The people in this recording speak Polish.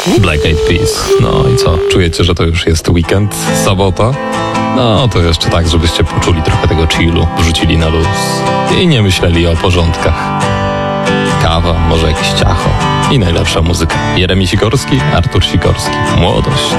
Black Eyed Peas. No i co? Czujecie, że to już jest weekend? Sobota? No to jeszcze tak, żebyście poczuli trochę tego chillu, wrzucili na luz i nie myśleli o porządkach. Kawa, może jakieś ciacho i najlepsza muzyka. Jeremi Sikorski, Artur Sikorski. Młodość.